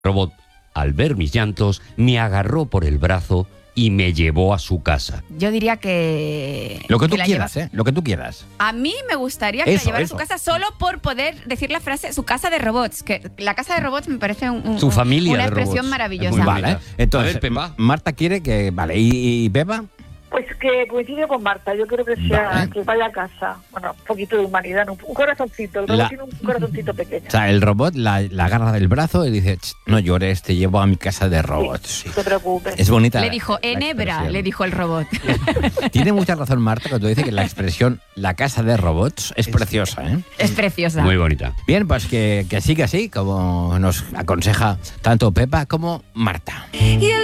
robot, al ver mis llantos, me agarró por el brazo y me llevó a su casa. Yo diría que... Lo que tú la quieras, lleva- Lo que tú quieras. A mí me gustaría que Eso, la llevara eso. a su casa solo por poder decir la frase su casa de robots. Que la casa de robots me parece Su familia una de expresión robots. maravillosa. Es muy Vale. bonita. Entonces, A ver, Pepa. Marta quiere que... Vale, ¿y Pepa? Pues que coincido con Marta, yo creo que sea Vale. que vaya a casa. Bueno, un poquito de humanidad, ¿no? Un corazoncito, el robot tiene un corazoncito pequeño. O sea, el robot la agarra del brazo y dice, "Ch, no llores, te llevo a mi casa de robots". No te preocupes. Es bonita. Le dijo la Enebra, expresión. le dijo el robot. Tiene mucha razón Marta cuando dice que la expresión la casa de robots es preciosa, ¿eh? Es preciosa. Muy bonita. Bien, pues que siga así, como nos aconseja tanto Pepa como Marta.